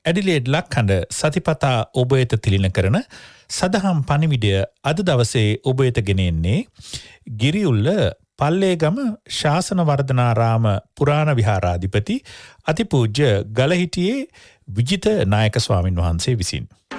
Adelaide ලක්හඬ සතිපතා ඔබ වෙත තිලින කරන සදහම් පණිවිඩය අද දවසේ ඔබ වෙත ගෙනෙන්නේ ගිරිඋල්ල පල්ලේගම ශාසන වර්ධනාරාම පුරාණ විහාරාධිපති අතිපූජ්‍ය ගලහිටියේ විජිත නායක ස්වාමින් වහන්සේ විසින්.